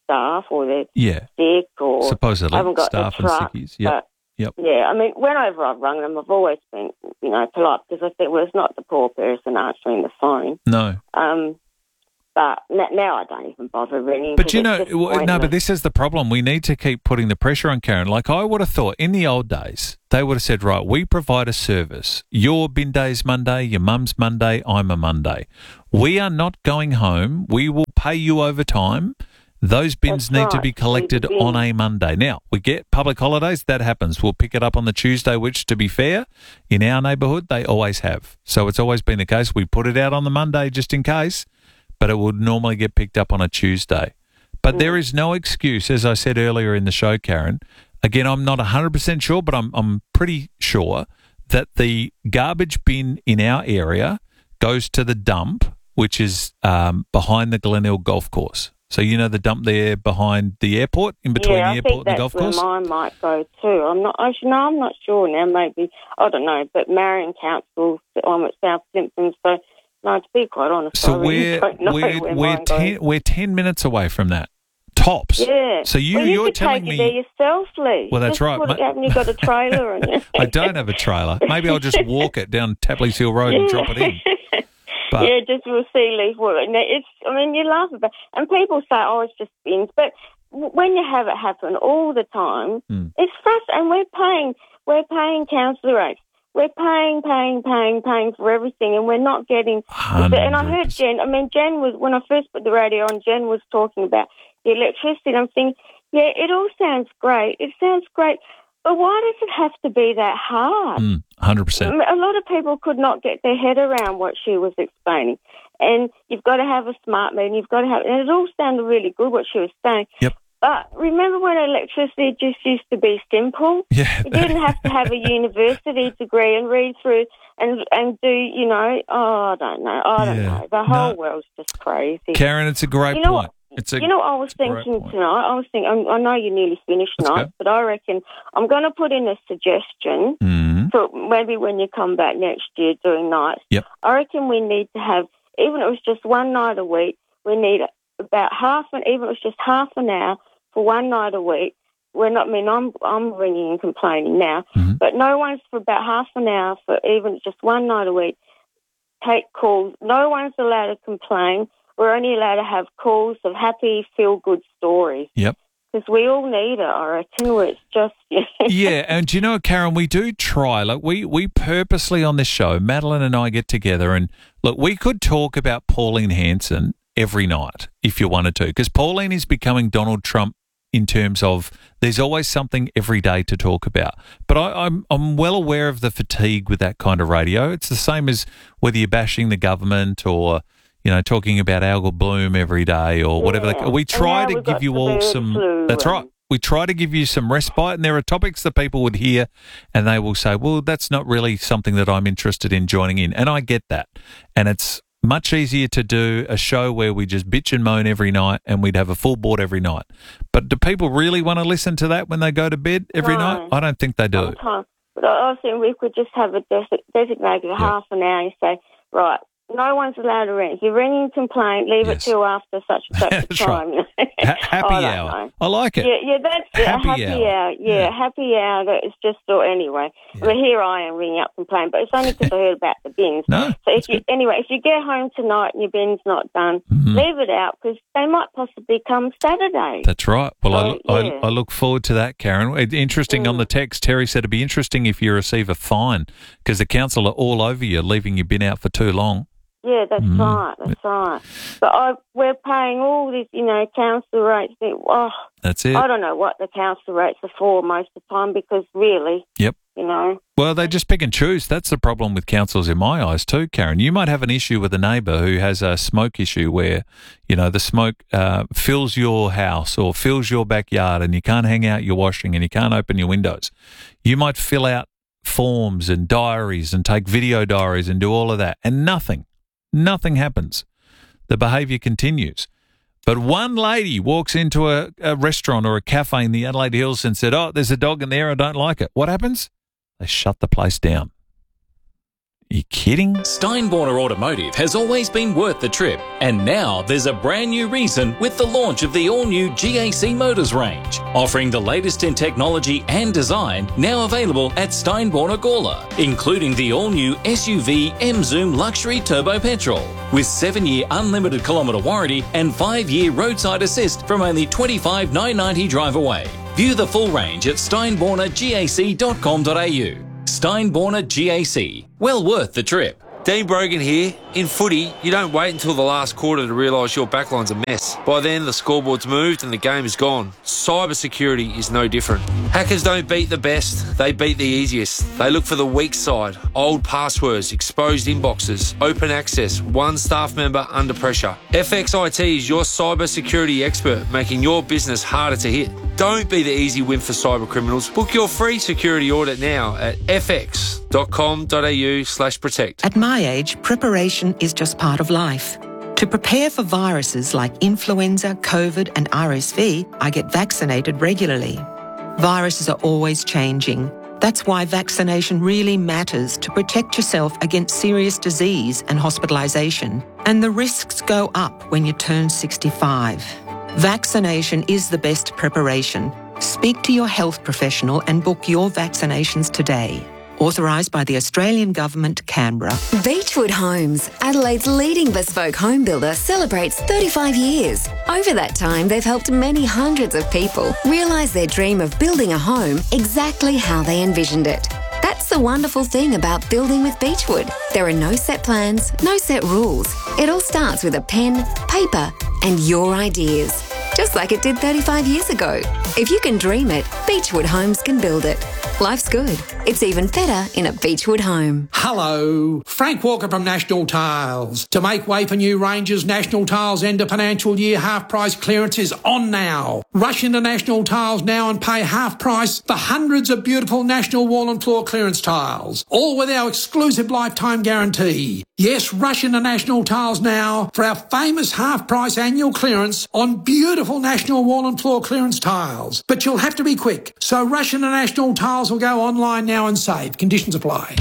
staff or they're Yeah. sick or Supposedly, haven't got staff the truck. and sickies. Yep. But, Yep. yeah, I mean, whenever I've rung them, I've always been, you know, polite because I think, well, it's not the poor person answering the phone. No. Um, but n- now I don't even bother ringing. But 'cause you it's know, just w- no, pointless. but this is the problem. We need to keep putting the pressure on Karen. Like I would have thought in the old days, they would have said, right, we provide a service. Your bin day's Monday, your mum's Monday, I'm a Monday. We are not going home. We will pay you overtime. Those bins That's need to right. be collected Need to on be. a Monday. Now, we get public holidays, that happens. We'll pick it up on the Tuesday, which, to be fair, in our neighbourhood, they always have. So it's always been the case. We put it out on the Monday just in case, but it would normally get picked up on a Tuesday. But there is no excuse, as I said earlier in the show, Karen. Again, I'm not one hundred percent sure, but I'm I'm pretty sure that the garbage bin in our area goes to the dump, which is um, behind the Glenelg Golf Course. So you know the dump there behind the airport, in between yeah, the I airport think and the golf that's course? where mine might go too. I'm not. Actually, no, I'm not sure now. Maybe I don't know. But Marion Council, I'm at South Simpson, so no. To be quite honest, So I really we're don't know we're where we're mine ten goes. we're ten minutes away from that. Tops. Yeah. So you well, you you're could telling take me it there yourself, Lee. Well, that's Just right. put it Ma- out and you've got a trailer and I don't have a trailer. Maybe I'll just walk it down Tapley's Hill Road and drop it in. But yeah, just we'll see leaf work. And it's, I mean, you laugh about, and people say, "Oh, it's just bins," but w- when you have it happen all the time, Mm. it's frustrating. And we're paying, we're paying council rates. We're paying, paying, paying, paying for everything, and we're not getting. And I heard Jen. I mean, Jen was when I first put the radio on. Jen was talking about the electricity. And I'm thinking, yeah, it all sounds great. It sounds great. But why does it have to be that hard? Mm, one hundred percent. A lot of people could not get their head around what she was explaining. And you've got to have a smart meter, you've got to have, and it all sounded really good what she was saying. Yep. But remember when electricity just used to be simple? Yeah. You didn't have to have a university degree and read through and and do, you know, oh, I don't know, I don't Yeah. know. The whole No. world's just crazy. Karen, it's a great You know point. what? It's a You know what I was it's a great thinking point. tonight? I was thinking, I I know you're nearly finished Let's tonight, go. but I reckon I'm going to put in a suggestion Mhm. for maybe when you come back next year doing nights. Yep. I reckon we need to have, even if it was just one night a week, we need about half an, even if it was just half an hour for one night a week. We're not, I mean, I'm, I'm ringing and complaining now, Mm-hmm. but no one's for about half an hour for even just one night a week. Take calls. No one's allowed to complain. We're only allowed to have calls of happy, feel-good stories. Yep. Because we all need it, I reckon. Where it's just Yeah, and do you know, Karen, we do try. Like we, we purposely on this show, Madeline and I get together and look, we could talk about Pauline Hanson every night if you wanted to, because Pauline is becoming Donald Trump in terms of there's always something every day to talk about. But I, I'm I'm well aware of the fatigue with that kind of radio. It's the same as whether you're bashing the government or, you know, talking about algal bloom every day or whatever. Yeah. Like, we try And to now we've give got you the all bird some. flu That's and- right. We try to give you some respite, and there are topics that people would hear and they will say, well, that's not really something that I'm interested in joining in. And I get that. And it's much easier to do a show where we just bitch and moan every night and we'd have a full board every night. But do people really want to listen to that when they go to bed every No. night? I don't think they do. Sometimes. But I I think we could just have a des- designated half an hour and say, right, no one's allowed to ring. If you ring and complain, leave Yes. it till after such and such a That's time. Ha- happy I don't hour. know. I like it. Yeah, yeah, that's it. Happy a happy hour. hour. Yeah, Yeah. happy hour. That is just so anyway. But here I am ringing up complaining, but it's only because I heard about the bins. No, So if you anyway, if you get home tonight and your bin's not done, Mhm. leave it out because they might possibly come Saturday. That's right. Well, I, So, I, yeah. I look forward to that, Karen. It's interesting on the text, Terry said it'd be interesting if you receive a fine because the council are all over you, leaving your bin out for too long. Yeah, that's Mm. right. That's right. But I, we're paying all this, you know, council rates. Oh, That's it. I don't know what the council rates are for most of the time because really, Yep. you know. Well, they just pick and choose. That's the problem with councils in my eyes too, Karen. You might have an issue with a neighbour who has a smoke issue where, you know, the smoke uh, fills your house or fills your backyard and you can't hang out your washing and you can't open your windows. You might fill out forms and diaries and take video diaries and do all of that and nothing, nothing happens. The behaviour continues. But one lady walks into a, a restaurant or a cafe in the Adelaide Hills and said, oh, there's a dog in there, I don't like it. What happens? They shut the place down. You kidding? Steinborner Automotive has always been worth the trip, and now there's a brand new reason with the launch of the all-new G A C Motors range, offering the latest in technology and design, now available at Steinborner Gawler, including the all-new S U V M-Zoom Luxury Turbo Petrol, with seven-year unlimited kilometre warranty and five-year roadside assist from only twenty-five thousand nine hundred ninety drive away. View the full range at steinborner gac dot com dot a u. Steinborner G A C. Well worth the trip. Dean Brogan here. In footy, you don't wait until the last quarter to realise your backline's a mess. By then, the scoreboard's moved and the game is gone. Cyber security is no different. Hackers don't beat the best, they beat the easiest. They look for the weak side, old passwords, exposed inboxes, open access, one staff member under pressure. F X I T is your cyber security expert, making your business harder to hit. Don't be the easy win for cyber criminals. Book your free security audit now at f x dot com dot a u slash protect. At my age, preparation is just part of life. To prepare for viruses like influenza, COVID and R S V, I get vaccinated regularly. Viruses are always changing. That's why vaccination really matters to protect yourself against serious disease and hospitalisation. And the risks go up when you turn sixty-five. Vaccination is the best preparation. Speak to your health professional and book your vaccinations today. Authorised by the Australian Government, Canberra. Beechwood Homes, Adelaide's leading bespoke home builder, celebrates thirty-five years. Over that time, they've helped many hundreds of people realise their dream of building a home exactly how they envisioned it. That's the wonderful thing about building with Beechwood. There are no set plans, no set rules. It all starts with a pen, paper, and your ideas. Just like it did thirty-five years ago. If you can dream it, Beechwood Homes can build it. Life's good. It's even better in a Beechwood home. Hello, Frank Walker from National Tiles. To make way for new ranges, National Tiles end of financial year half price clearance is on now. Rush into National Tiles now and pay half price for hundreds of beautiful National wall and floor clearance tiles, all with our exclusive lifetime guarantee. Yes, rush into National Tiles now for our famous half price annual clearance on beautiful National wall and floor clearance tiles. But you'll have to be quick, so rush into National Tiles or go online now and save. Conditions apply.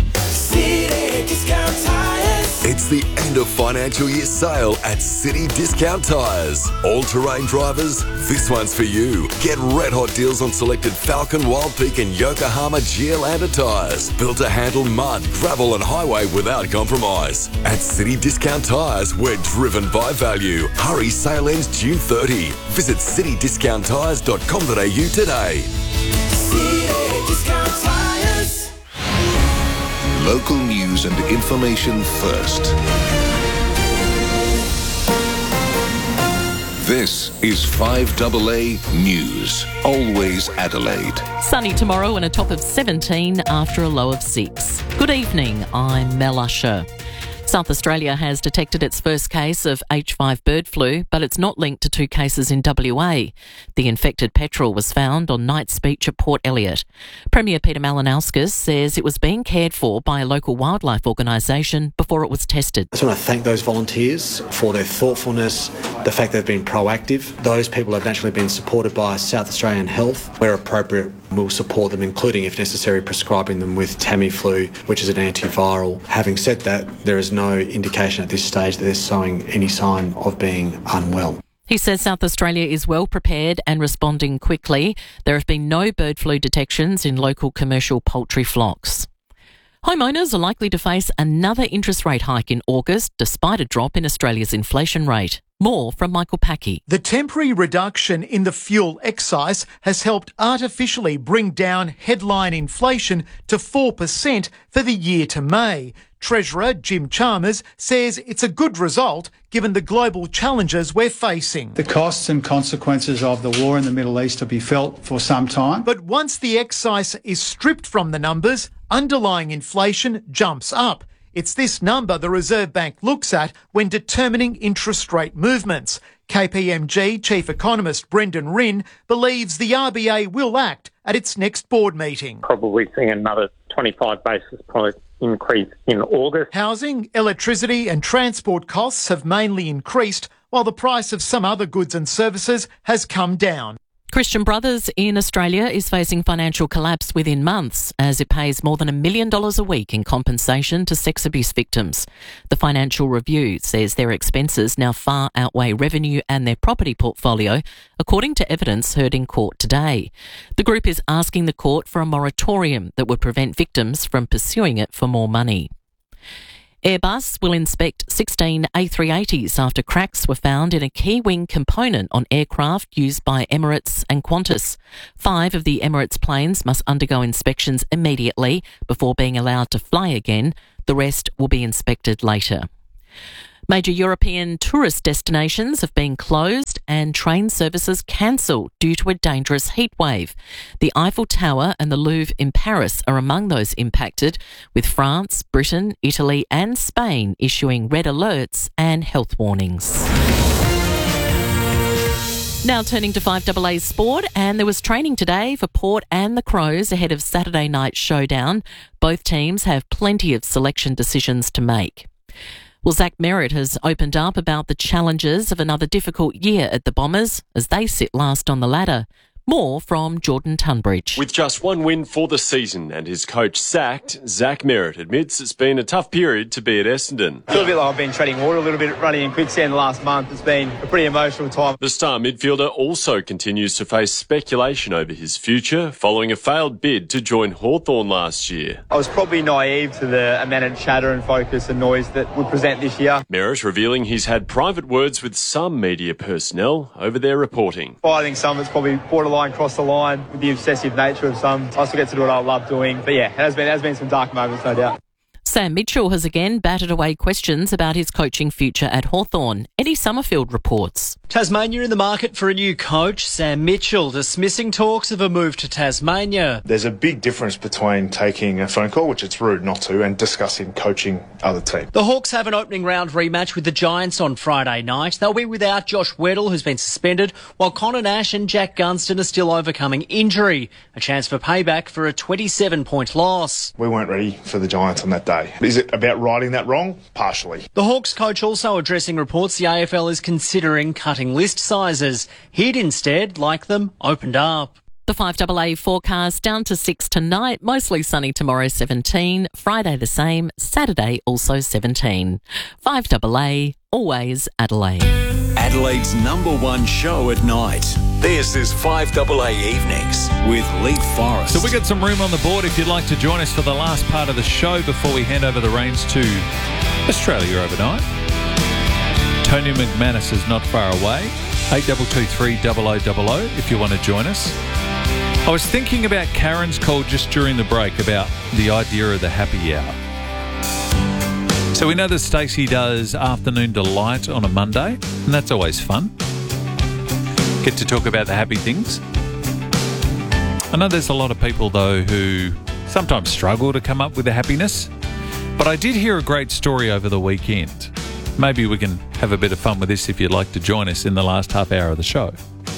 City Discount Tires. It's the end of financial year sale at City Discount Tires. All-terrain drivers, this one's for you. Get red hot deals on selected Falcon, Wild Peak and Yokohama Geolandar tyres. Built to handle mud, gravel and highway without compromise. At City Discount Tires, we're driven by value. Hurry, sale ends June thirtieth. Visit city discount tires dot com dot a u today. City Discount Tires. Local news and information first. This is five A A News. Always Adelaide. Sunny tomorrow and a top of seventeen after a low of six. Good evening, I'm Mel Usher. South Australia has detected its first case of H five bird flu, but it's not linked to two cases in W A. The infected petrel was found on Knights Beach at Port Elliot. Premier Peter Malinauskas says it was being cared for by a local wildlife organisation before it was tested. I just want to thank those volunteers for their thoughtfulness, the fact they've been proactive. Those people have naturally been supported by South Australian Health. Where appropriate, we'll support them, including, if necessary, prescribing them with Tamiflu, which is an antiviral. Having said that, there is no indication at this stage that they're showing any sign of being unwell. He says South Australia is well prepared and responding quickly. There have been no bird flu detections in local commercial poultry flocks. Homeowners are likely to face another interest rate hike in August, despite a drop in Australia's inflation rate. More from Michael Packy. The temporary reduction in the fuel excise has helped artificially bring down headline inflation to four percent for the year to May. Treasurer Jim Chalmers says it's a good result given the global challenges we're facing. The costs and consequences of the war in the Middle East will be felt for some time. But once the excise is stripped from the numbers, underlying inflation jumps up. It's this number the Reserve Bank looks at when determining interest rate movements. K P M G Chief Economist Brendan Rinn believes the R B A will act at its next board meeting. Probably seeing another twenty-five basis point increase in August. Housing, electricity and transport costs have mainly increased, while the price of some other goods and services has come down. Christian Brothers in Australia is facing financial collapse within months as it pays more than a million dollars a week in compensation to sex abuse victims. The Financial Review says their expenses now far outweigh revenue and their property portfolio, according to evidence heard in court today. The group is asking the court for a moratorium that would prevent victims from pursuing it for more money. Airbus will inspect sixteen A three eighties after cracks were found in a key wing component on aircraft used by Emirates and Qantas. Five of the Emirates planes must undergo inspections immediately before being allowed to fly again. The rest will be inspected later. Major European tourist destinations have been closed and train services cancelled due to a dangerous heatwave. The Eiffel Tower and the Louvre in Paris are among those impacted, with France, Britain, Italy and Spain issuing red alerts and health warnings. Now turning to five A A Sport, and there was training today for Port and the Crows ahead of Saturday night's showdown. Both teams have plenty of selection decisions to make. Well, Zach Merritt has opened up about the challenges of another difficult year at the Bombers as they sit last on the ladder. More from Jordan Tunbridge. With just one win for the season and his coach sacked, Zach Merritt admits it's been a tough period to be at Essendon. I feel a bit like I've been treading water a little bit, running in quicksand the last month. It's been a pretty emotional time. The star midfielder also continues to face speculation over his future following a failed bid to join Hawthorn last year. I was probably naive to the amount of chatter and focus and noise that would present this year. Merritt revealing he's had private words with some media personnel over their reporting. Well, I think some of it's probably borderline cross the line with the obsessive nature of some. I still get to do what I love doing. But yeah, it has been, it has been some dark moments, no doubt. Sam Mitchell has again batted away questions about his coaching future at Hawthorn. Eddie Summerfield reports. Tasmania in the market for a new coach. Sam Mitchell dismissing talks of a move to Tasmania. There's a big difference between taking a phone call, which it's rude not to, and discussing coaching other teams. The Hawks have an opening round rematch with the Giants on Friday night. They'll be without Josh Weddle, who's been suspended, while Connor Nash and Jack Gunston are still overcoming injury. A chance for payback for a twenty-seven point loss. We weren't ready for the Giants on that day. Is it about righting that wrong? Partially. The Hawks coach also addressing reports the A F L is considering cutting list sizes. He'd instead like them opened up. The five A A forecast down to six tonight, mostly sunny tomorrow seventeen, Friday the same, Saturday also seventeen. five A A, always Adelaide. Adelaide's number one show at night. This is five A A Evenings with Leith Forrest. So we got some room on the board if you'd like to join us for the last part of the show before we hand over the reins to Australia overnight. Tony McManus is not far away. eight two two three double oh double oh if you want to join us. I was thinking about Karen's call just during the break about the idea of the happy hour. So we know that Stacey does Afternoon Delight on a Monday, and that's always fun. Get to talk about the happy things. I know there's a lot of people, though, who sometimes struggle to come up with the happiness, but I did hear a great story over the weekend. Maybe we can have a bit of fun with this if you'd like to join us in the last half hour of the show.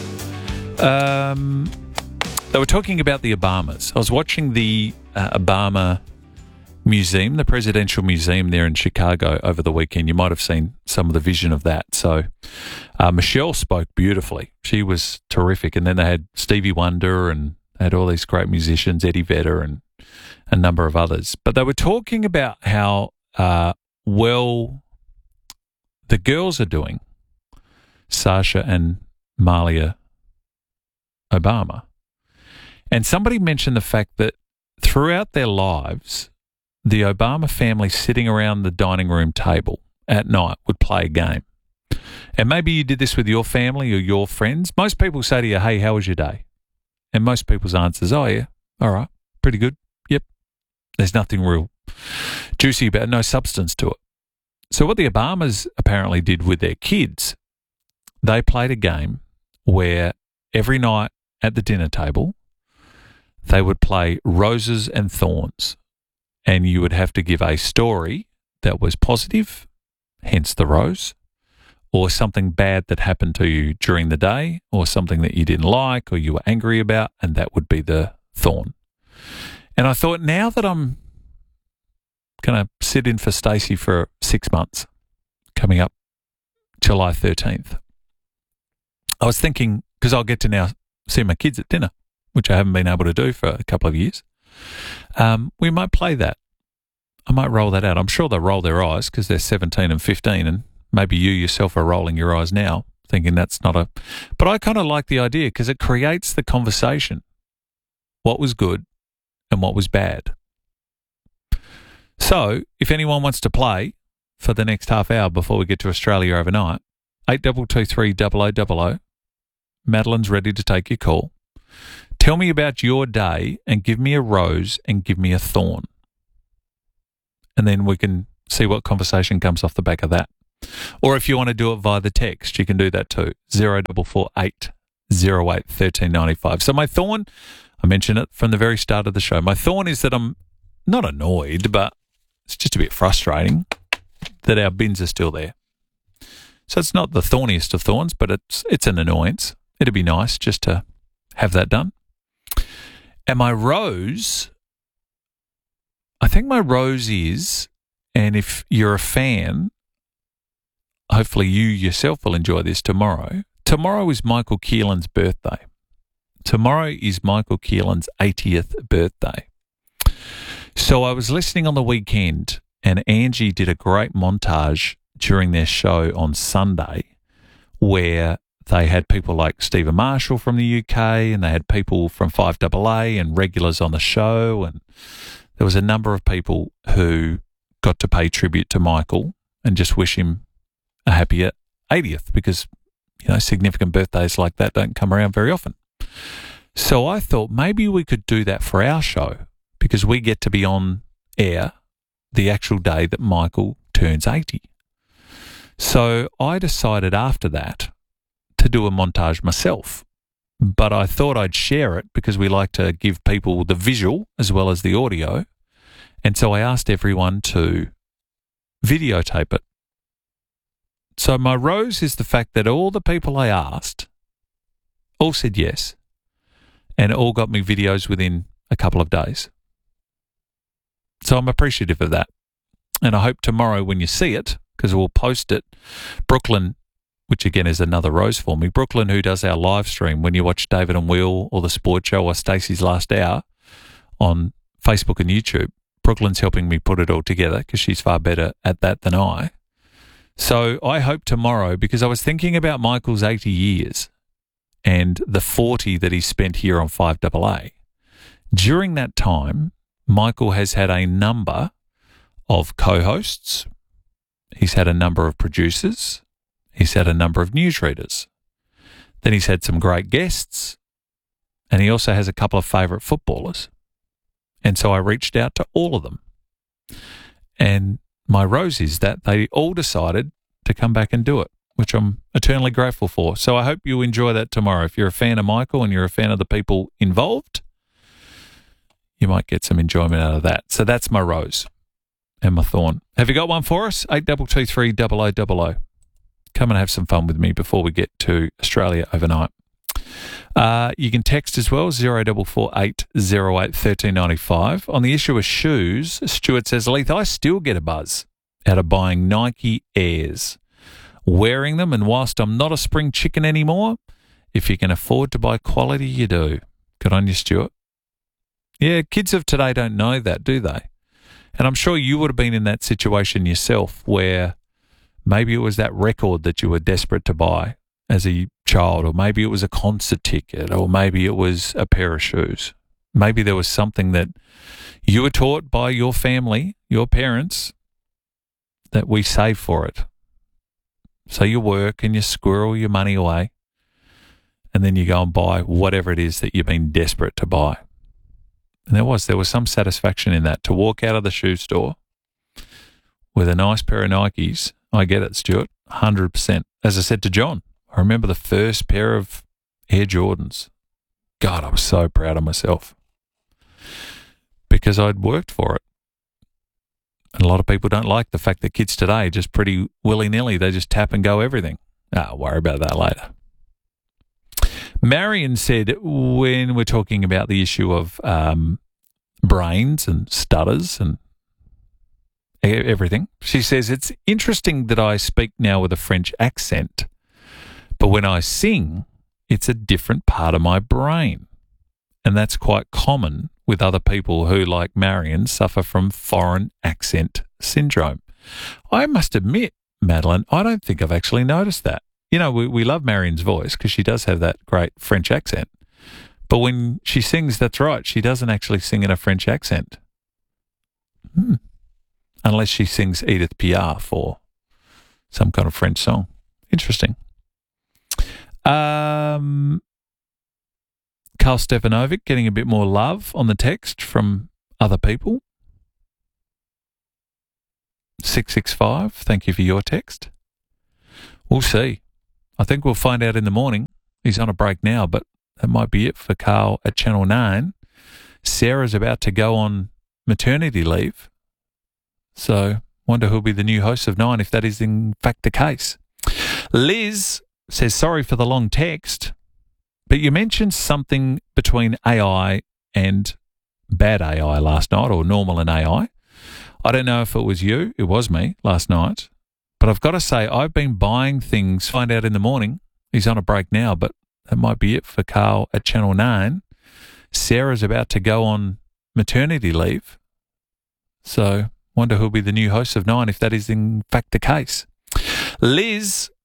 Um, they were talking about the Obamas. I was watching the uh, Obama Museum, the Presidential Museum there in Chicago over the weekend. You might have seen some of the vision of that. So uh, Michelle spoke beautifully. She was terrific. And then they had Stevie Wonder and had all these great musicians, Eddie Vedder and a number of others. But they were talking about how uh, well the girls are doing, Sasha and Malia Obama. And somebody mentioned the fact that throughout their lives, the Obama family sitting around the dining room table at night would play a game. And maybe you did this with your family or your friends. Most people say to you, hey, how was your day? And most people's answer is, oh, yeah, all right, pretty good. Yep. There's nothing real juicy about it, no substance to it. So what the Obamas apparently did with their kids, they played a game where every night at the dinner table, they would play Roses and Thorns. And you would have to give a story that was positive, hence the rose, or something bad that happened to you during the day, or something that you didn't like or you were angry about, and that would be the thorn. And I thought, now that I'm going to sit in for Stacey for six months, coming up July thirteenth, I was thinking, because I'll get to now see my kids at dinner, which I haven't been able to do for a couple of years. Um, we might play that. I might roll that out. I'm sure they'll roll their eyes because they're seventeen and fifteen, and maybe you yourself are rolling your eyes now, thinking that's not a... But I kind of like the idea because it creates the conversation. What was good and what was bad. So, if anyone wants to play for the next half hour before we get to Australia overnight, eight two two three double oh double oh. Madeline's ready to take your call. Tell me about your day and give me a rose and give me a thorn. And then we can see what conversation comes off the back of that. Or if you want to do it via the text, you can do that too. zero four four eight zero eight one three nine five. So my thorn, I mentioned it from the very start of the show. My thorn is that I'm not annoyed, but it's just a bit frustrating that our bins are still there. So it's not the thorniest of thorns, but it's it's an annoyance. It'd be nice just to have that done. And my rose, I think my rose is, and if you're a fan, hopefully you yourself will enjoy this tomorrow. Tomorrow is Michael Keelan's birthday. Tomorrow is Michael Keelan's eightieth birthday. So I was listening on the weekend, and Angie did a great montage during their show on Sunday where they had people like Stephen Marshall from the U K, and they had people from five A A and regulars on the show, and there was a number of people who got to pay tribute to Michael and just wish him a happy eightieth because, you know, significant birthdays like that don't come around very often. So I thought maybe we could do that for our show because we get to be on air the actual day that Michael turns eighty. So I decided after that to do a montage myself, but I thought I'd share it because we like to give people the visual as well as the audio. And so I asked everyone to videotape it. So my rose is the fact that all the people I asked all said yes, and all got me videos within a couple of days. So I'm appreciative of that. And I hope tomorrow when you see it, because we'll post it, Brooklyn, which again is another rose for me, Brooklyn, who does our live stream when you watch David and Will or The Sport Show or Stacey's Last Hour on Facebook and YouTube, Brooklyn's helping me put it all together because she's far better at that than I. So I hope tomorrow, because I was thinking about Michael's eighty years and the forty that he spent here on five A A. During that time, Michael has had a number of co-hosts. He's had a number of producers. He's had a number of newsreaders. Then he's had some great guests. And he also has a couple of favourite footballers. And so I reached out to all of them. And my rose is that they all decided to come back and do it, which I'm eternally grateful for. So I hope you enjoy that tomorrow. If you're a fan of Michael and you're a fan of the people involved, you might get some enjoyment out of that. So that's my rose and my thorn. Have you got one for us? eight two two three double oh double oh. Come and have some fun with me before we get to Australia overnight. Uh, you can text as well, zero four four eight zero eight one three nine five. On the issue of shoes, Stuart says, Leith, I still get a buzz out of buying Nike Airs, wearing them, and whilst I'm not a spring chicken anymore, if you can afford to buy quality, you do. Good on you, Stuart. Yeah, kids of today don't know that, do they? And I'm sure you would have been in that situation yourself where maybe it was that record that you were desperate to buy as a child, or maybe it was a concert ticket, or maybe it was a pair of shoes. Maybe there was something that you were taught by your family, your parents, that we save for it. So you work and you squirrel your money away, and then you go and buy whatever it is that you've been desperate to buy. And there was, there was some satisfaction in that, to walk out of the shoe store with a nice pair of Nikes. I get it, Stuart, one hundred percent. As I said to John, I remember the first pair of Air Jordans. God, I was so proud of myself because I'd worked for it. And a lot of people don't like the fact that kids today just pretty willy-nilly, they just tap and go everything. Ah, I'll worry about that later. Marion said, when we're talking about the issue of um, brains and stutters and everything, she says, it's interesting that I speak now with a French accent, but when I sing, it's a different part of my brain. And that's quite common with other people who, like Marion, suffer from foreign accent syndrome. I must admit, Madeline, I don't think I've actually noticed that. You know, we, we love Marion's voice because she does have that great French accent. But when she sings, that's right, she doesn't actually sing in a French accent. Hmm. Unless she sings Edith Piaf or some kind of French song. Interesting. Um, Carl Stefanovic getting a bit more love on the text from other people. six six five, thank you for your text. We'll see. I think we'll find out in the morning. He's on a break now, but that might be it for Carl at Channel nine. Sarah's about to go on maternity leave. So, wonder who'll be the new host of Nine if that is in fact the case. Liz says, sorry for the long text, but you mentioned something between A I and bad A I last night, or normal and A I. I don't know if it was you. It was me last night. But I've got to say, I've been buying things, find out in the morning. He's on a break now, but that might be it for Carl at Channel nine. Sarah's about to go on maternity leave. So, wonder who'll be the new host of Nine if that is in fact the case. Liz